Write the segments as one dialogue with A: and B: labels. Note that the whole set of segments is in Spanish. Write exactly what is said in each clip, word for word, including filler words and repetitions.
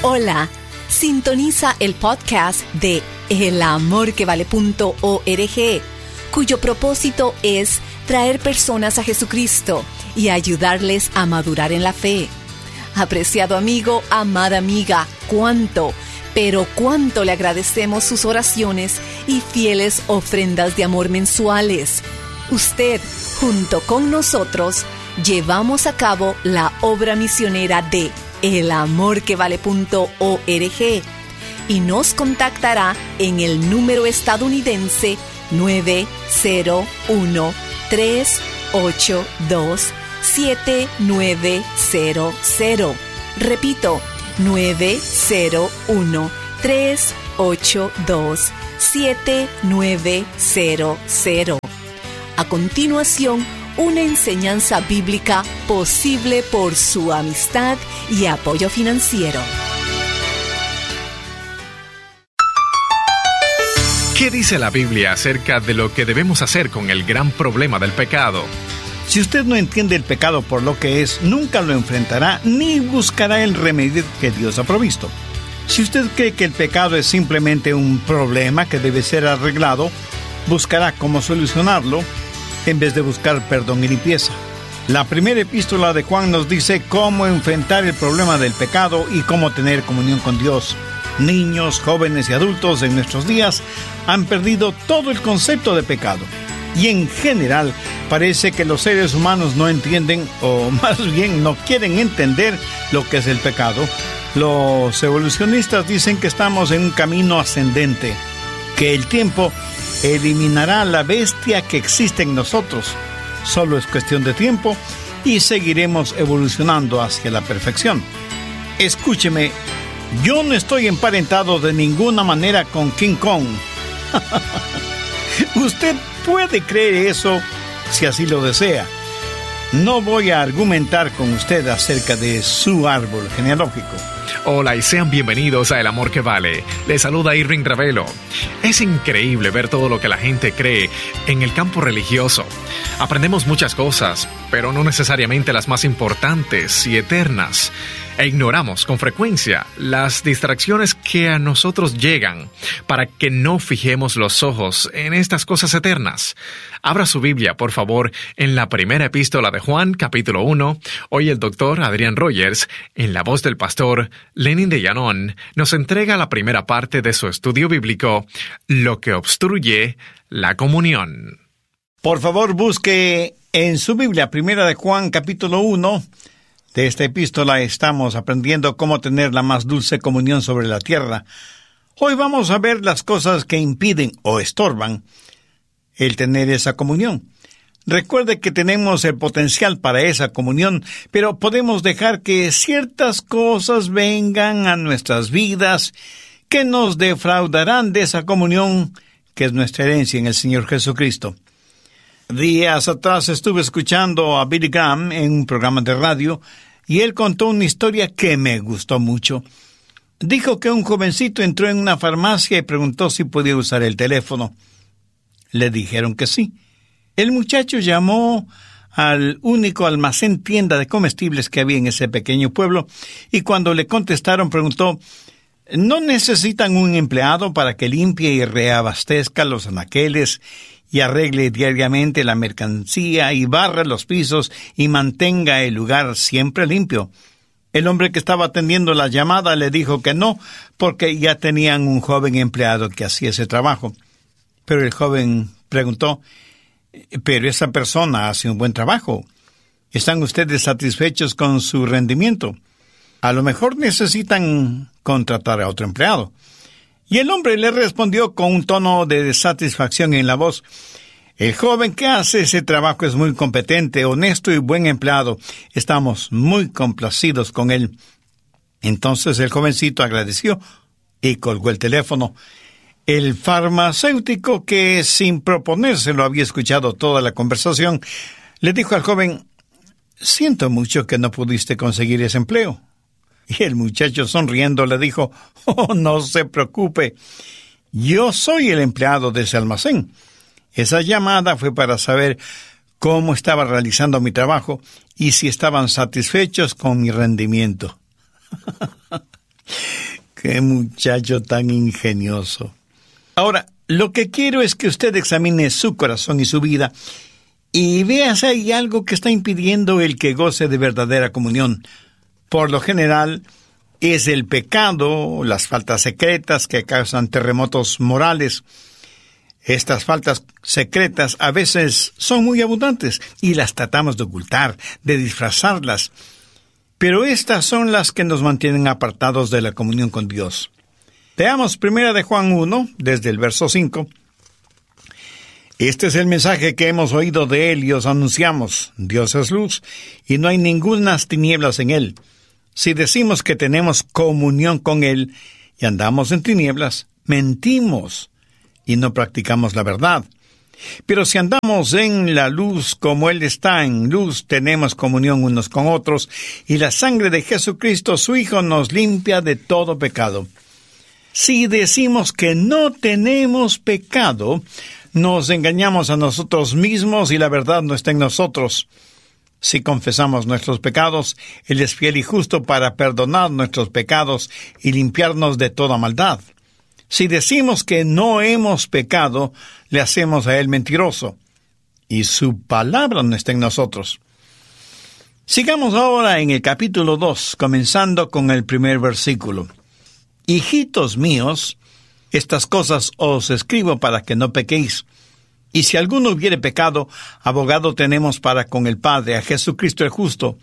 A: Hola, sintoniza el podcast de el amor que vale punto org, cuyo propósito es traer personas a Jesucristo y ayudarles a madurar en la fe. Apreciado amigo, amada amiga, cuánto, pero cuánto le agradecemos sus oraciones y fieles ofrendas de amor mensuales. Usted, junto con nosotros, llevamos a cabo la obra misionera de el amor que vale punto org y nos contactará en el número estadounidense nueve cero uno, tres ocho dos, siete nueve cero cero. Repito, nueve cero uno, tres ocho dos, siete nueve cero cero. A continuación, una enseñanza bíblica posible por su amistad y apoyo financiero.
B: ¿Qué dice la Biblia acerca de lo que debemos hacer con el gran problema del pecado?
C: Si usted no entiende el pecado por lo que es, nunca lo enfrentará ni buscará el remedio que Dios ha provisto. Si usted cree que el pecado es simplemente un problema que debe ser arreglado, buscará cómo solucionarlo en vez de buscar perdón y limpieza. La primera epístola de Juan nos dice cómo enfrentar el problema del pecado y cómo tener comunión con Dios. Niños, jóvenes y adultos en nuestros días han perdido todo el concepto de pecado. Y en general parece que los seres humanos no entienden, o más bien no quieren entender lo que es el pecado. Los evolucionistas dicen que estamos en un camino ascendente, que el tiempo eliminará la bestia que existe en nosotros. Solo es cuestión de tiempo y seguiremos evolucionando hacia la perfección. Escúcheme, yo no estoy emparentado de ninguna manera con King Kong. Usted puede creer eso si así lo desea. No voy a argumentar con usted acerca de su árbol genealógico.
B: Hola y sean bienvenidos a El Amor que Vale. Les saluda Irving Ravelo. Es increíble ver todo lo que la gente cree en el campo religioso. Aprendemos muchas cosas, pero no necesariamente las más importantes y eternas. E ignoramos con frecuencia las distracciones que a nosotros llegan para que no fijemos los ojos en estas cosas eternas. Abra su Biblia, por favor, en la primera epístola de Juan, capítulo uno. Hoy el doctor Adrián Rogers, en la voz del pastor Lenin de Llanón, nos entrega la primera parte de su estudio bíblico, Lo que obstruye la comunión.
C: Por favor, busque en su Biblia, primera de Juan, capítulo uno. De esta epístola estamos aprendiendo cómo tener la más dulce comunión sobre la tierra. Hoy vamos a ver las cosas que impiden o estorban el tener esa comunión. Recuerde que tenemos el potencial para esa comunión, pero podemos dejar que ciertas cosas vengan a nuestras vidas que nos defraudarán de esa comunión que es nuestra herencia en el Señor Jesucristo. Días atrás estuve escuchando a Billy Graham en un programa de radio y él contó una historia que me gustó mucho. Dijo que un jovencito entró en una farmacia y preguntó si podía usar el teléfono. Le dijeron que sí. El muchacho llamó al único almacén tienda de comestibles que había en ese pequeño pueblo y cuando le contestaron preguntó, ¿no necesitan un empleado para que limpie y reabastezca los anaqueles y arregle diariamente la mercancía y barra los pisos y mantenga el lugar siempre limpio? El hombre que estaba atendiendo la llamada le dijo que no, porque ya tenían un joven empleado que hacía ese trabajo. Pero el joven preguntó, «Pero esa persona hace un buen trabajo. ¿Están ustedes satisfechos con su rendimiento? A lo mejor necesitan contratar a otro empleado». Y el hombre le respondió con un tono de satisfacción en la voz, «El joven que hace ese trabajo es muy competente, honesto y buen empleado. Estamos muy complacidos con él». Entonces el jovencito agradeció y colgó el teléfono. El farmacéutico, que sin proponérselo había escuchado toda la conversación, le dijo al joven, «Siento mucho que no pudiste conseguir ese empleo». Y el muchacho sonriendo le dijo, «Oh, no se preocupe, yo soy el empleado de ese almacén. Esa llamada fue para saber cómo estaba realizando mi trabajo y si estaban satisfechos con mi rendimiento». Qué muchacho tan ingenioso. Ahora, lo que quiero es que usted examine su corazón y su vida y vea si hay algo que está impidiendo el que goce de verdadera comunión. Por lo general, es el pecado, las faltas secretas que causan terremotos morales. Estas faltas secretas a veces son muy abundantes y las tratamos de ocultar, de disfrazarlas. Pero estas son las que nos mantienen apartados de la comunión con Dios. Veamos primera de Juan uno, desde el verso cinco. Este es el mensaje que hemos oído de Él y os anunciamos. Dios es luz, y no hay ningunas tinieblas en Él. Si decimos que tenemos comunión con Él y andamos en tinieblas, mentimos y no practicamos la verdad. Pero si andamos en la luz como Él está en luz, tenemos comunión unos con otros, y la sangre de Jesucristo, su Hijo, nos limpia de todo pecado. Si decimos que no tenemos pecado, nos engañamos a nosotros mismos y la verdad no está en nosotros. Si confesamos nuestros pecados, Él es fiel y justo para perdonar nuestros pecados y limpiarnos de toda maldad. Si decimos que no hemos pecado, le hacemos a Él mentiroso, y su palabra no está en nosotros. Sigamos ahora en el capítulo dos, comenzando con el primer versículo. Hijitos míos, estas cosas os escribo para que no pequéis. Y si alguno hubiere pecado, abogado tenemos para con el Padre, a Jesucristo el justo.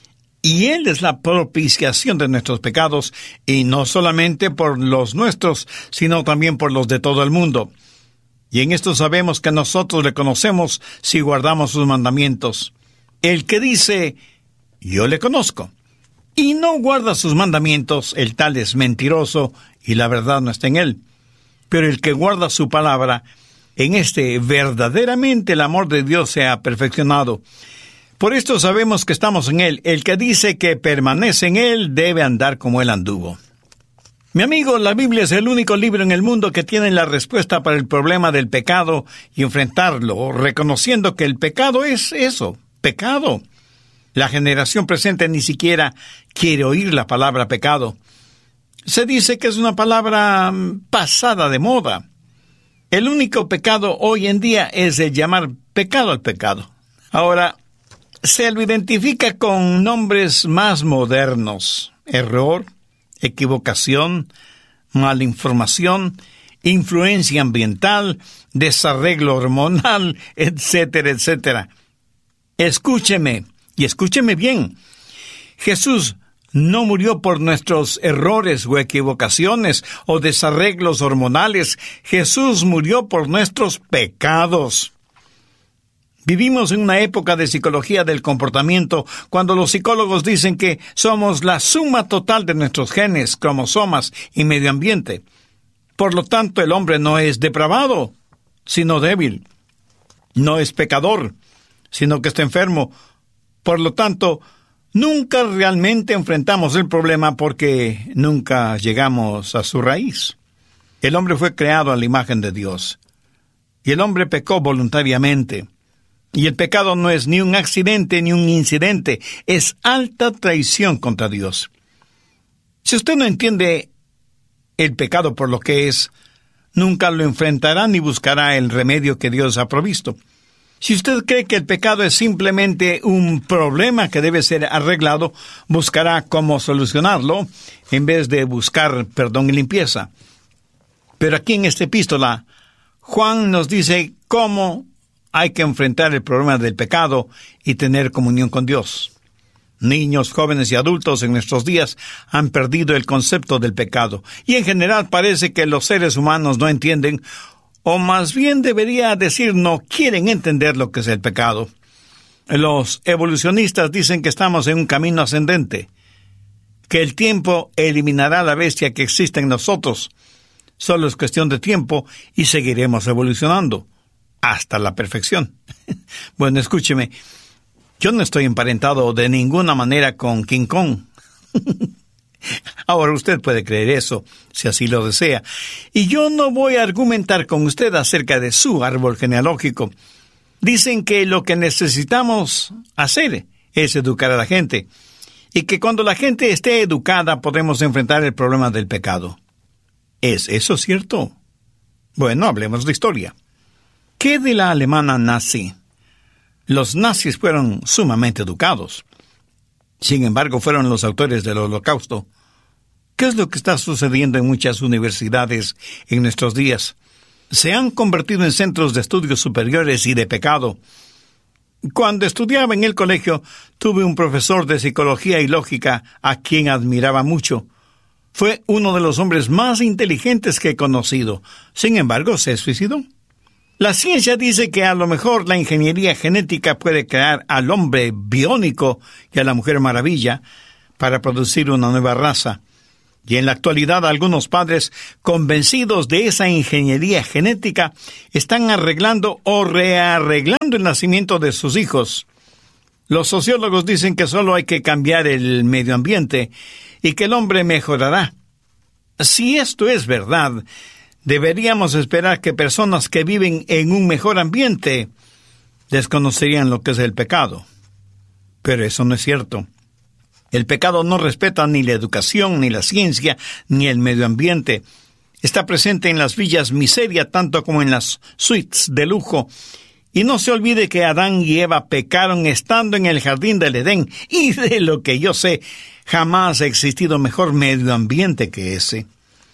C: Y Él es la propiciación de nuestros pecados, y no solamente por los nuestros, sino también por los de todo el mundo. Y en esto sabemos que nosotros le conocemos si guardamos sus mandamientos. El que dice, yo le conozco, y no guarda sus mandamientos, el tal es mentiroso, y la verdad no está en él. Pero el que guarda su palabra, en este verdaderamente el amor de Dios se ha perfeccionado. Por esto sabemos que estamos en Él. El que dice que permanece en Él debe andar como Él anduvo. Mi amigo, la Biblia es el único libro en el mundo que tiene la respuesta para el problema del pecado y enfrentarlo, reconociendo que el pecado es eso, pecado. La generación presente ni siquiera quiere oír la palabra pecado. Se dice que es una palabra pasada de moda. El único pecado hoy en día es el llamar pecado al pecado. Ahora, se lo identifica con nombres más modernos: error, equivocación, mala información, influencia ambiental, desarreglo hormonal, etcétera, etcétera. Escúcheme, y escúcheme bien. Jesús no murió por nuestros errores o equivocaciones o desarreglos hormonales. Jesús murió por nuestros pecados. Vivimos en una época de psicología del comportamiento, cuando los psicólogos dicen que somos la suma total de nuestros genes, cromosomas y medio ambiente. Por lo tanto, el hombre no es depravado, sino débil. No es pecador, sino que está enfermo. Por lo tanto, nunca realmente enfrentamos el problema porque nunca llegamos a su raíz. El hombre fue creado a la imagen de Dios, y el hombre pecó voluntariamente. Y el pecado no es ni un accidente ni un incidente, es alta traición contra Dios. Si usted no entiende el pecado por lo que es, nunca lo enfrentará ni buscará el remedio que Dios ha provisto. Si usted cree que el pecado es simplemente un problema que debe ser arreglado, buscará cómo solucionarlo, en vez de buscar perdón y limpieza. Pero aquí en esta epístola, Juan nos dice cómo hay que enfrentar el problema del pecado y tener comunión con Dios. Niños, jóvenes y adultos en nuestros días han perdido el concepto del pecado, y en general parece que los seres humanos no entienden, o más bien debería decir no quieren entender lo que es el pecado. Los evolucionistas dicen que estamos en un camino ascendente, que el tiempo eliminará la bestia que existe en nosotros. Solo es cuestión de tiempo y seguiremos evolucionando hasta la perfección. Bueno, escúcheme, yo no estoy emparentado de ninguna manera con King Kong. Ahora usted puede creer eso, si así lo desea. Y yo no voy a argumentar con usted acerca de su árbol genealógico. Dicen que lo que necesitamos hacer es educar a la gente. y que cuando la gente esté educada podremos enfrentar el problema del pecado. ¿Es eso cierto? Bueno, hablemos de historia. ¿Qué de la alemana nazi? Los nazis fueron sumamente educados. Sin embargo, fueron los autores del Holocausto. ¿Qué es lo que está sucediendo en muchas universidades en nuestros días? Se han convertido en centros de estudios superiores y de pecado. Cuando estudiaba en el colegio, tuve un profesor de psicología y lógica a quien admiraba mucho. Fue uno de los hombres más inteligentes que he conocido. Sin embargo, se suicidó. La ciencia dice que a lo mejor la ingeniería genética puede crear al hombre biónico y a la mujer maravilla para producir una nueva raza. Y en la actualidad algunos padres, convencidos de esa ingeniería genética, están arreglando o rearreglando el nacimiento de sus hijos. Los sociólogos dicen que solo hay que cambiar el medio ambiente y que el hombre mejorará. Si esto es verdad, deberíamos esperar que personas que viven en un mejor ambiente desconocerían lo que es el pecado. Pero eso no es cierto. El pecado no respeta ni la educación, ni la ciencia, ni el medio ambiente. Está presente en las villas miseria tanto como en las suites de lujo. Y no se olvide que Adán y Eva pecaron estando en el jardín del Edén, y de lo que yo sé, jamás ha existido mejor medio ambiente que ese.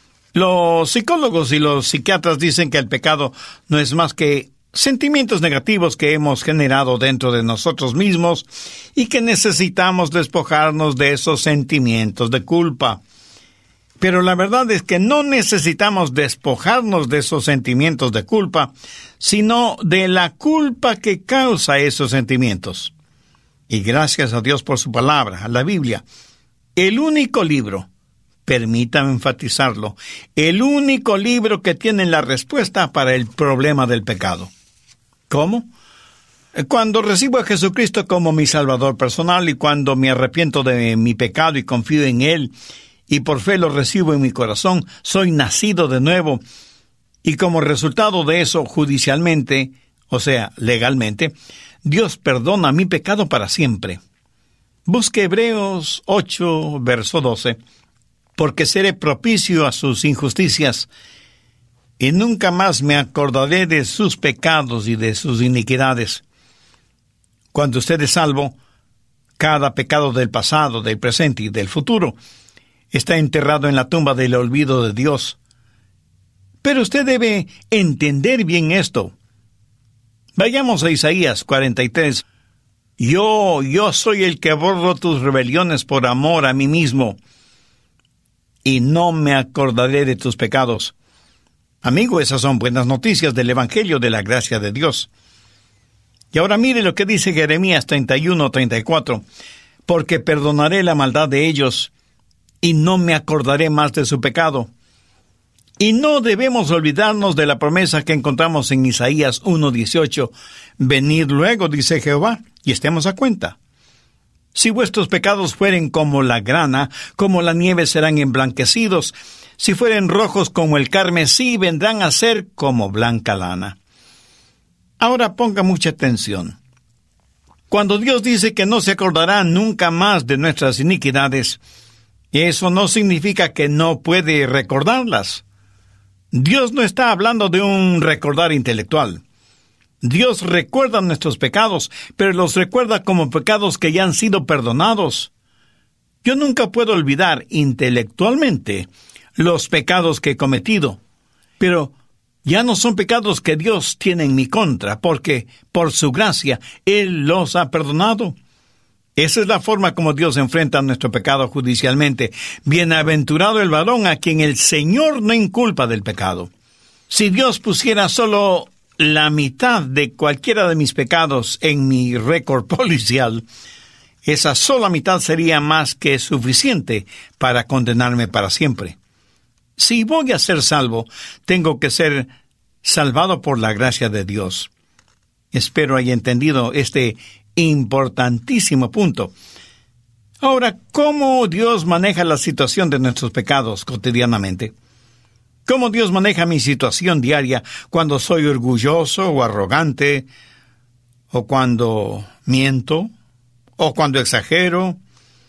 C: Los psicólogos y los psiquiatras dicen que el pecado no es más que sentimientos negativos que hemos generado dentro de nosotros mismos y que necesitamos despojarnos de esos sentimientos de culpa. Pero la verdad es que no necesitamos despojarnos de esos sentimientos de culpa, sino de la culpa que causa esos sentimientos. Y gracias a Dios por su palabra, la Biblia, el único libro, permítame enfatizarlo, el único libro que tiene la respuesta para el problema del pecado. ¿Cómo? Cuando recibo a Jesucristo como mi Salvador personal y cuando me arrepiento de mi pecado y confío en Él, y por fe lo recibo en mi corazón, soy nacido de nuevo, y como resultado de eso, judicialmente, o sea, legalmente, Dios perdona mi pecado para siempre. Busque Hebreos ocho, verso doce, porque seré propicio a sus injusticias, y nunca más me acordaré de sus pecados y de sus iniquidades. Cuando usted es salvo, cada pecado del pasado, del presente y del futuro está enterrado en la tumba del olvido de Dios. Pero usted debe entender bien esto. Vayamos a Isaías cuarenta y tres. Yo, yo soy el que borro tus rebeliones por amor a mí mismo, y no me acordaré de tus pecados. Amigo, esas son buenas noticias del Evangelio de la gracia de Dios. Y ahora mire lo que dice Jeremías treinta y uno, treinta y cuatro. Porque perdonaré la maldad de ellos, y no me acordaré más de su pecado. Y no debemos olvidarnos de la promesa que encontramos en Isaías uno, dieciocho. Venid luego, dice Jehová, y estemos a cuenta. Si vuestros pecados fueren como la grana, como la nieve serán emblanquecidos. Si fueren rojos como el carmesí, vendrán a ser como blanca lana. Ahora ponga mucha atención. Cuando Dios dice que no se acordará nunca más de nuestras iniquidades, eso no significa que no puede recordarlas. Dios no está hablando de un recordar intelectual. Dios recuerda nuestros pecados, pero los recuerda como pecados que ya han sido perdonados. Yo nunca puedo olvidar intelectualmente los pecados que he cometido, pero ya no son pecados que Dios tiene en mi contra, porque por su gracia Él los ha perdonado. Esa es la forma como Dios enfrenta nuestro pecado judicialmente. Bienaventurado el varón a quien el Señor no inculpa del pecado. Si Dios pusiera solo la mitad de cualquiera de mis pecados en mi récord policial, esa sola mitad sería más que suficiente para condenarme para siempre. Si voy a ser salvo, tengo que ser salvado por la gracia de Dios. Espero haya entendido este importantísimo punto. Ahora, ¿cómo Dios maneja la situación de nuestros pecados cotidianamente? ¿Cómo Dios maneja mi situación diaria cuando soy orgulloso o arrogante, o cuando miento, o cuando exagero,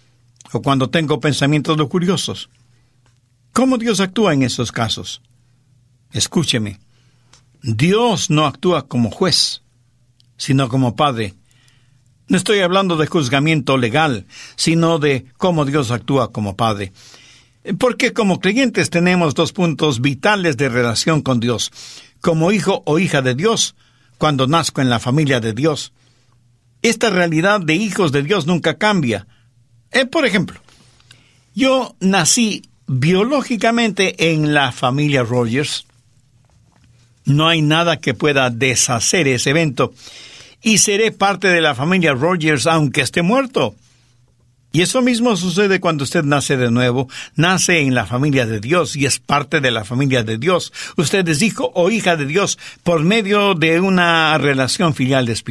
C: o cuando tengo pensamientos lujuriosos. ¿Cómo Dios actúa en esos casos? Escúcheme, Dios no actúa como juez, sino como Padre. No estoy hablando de juzgamiento legal, sino de cómo Dios actúa como Padre. Porque como creyentes tenemos dos puntos vitales de relación con Dios. Como hijo o hija de Dios, cuando nazco en la familia de Dios. Esta realidad de hijos de Dios nunca cambia. Eh, por ejemplo, yo nací biológicamente en la familia Rogers. No hay nada que pueda deshacer ese evento. Y seré parte de la familia Rogers aunque esté muerto. Y eso mismo sucede cuando usted nace de nuevo, nace en la familia de Dios y es parte de la familia de Dios. Usted es hijo o hija de Dios por medio de una relación filial de espíritu.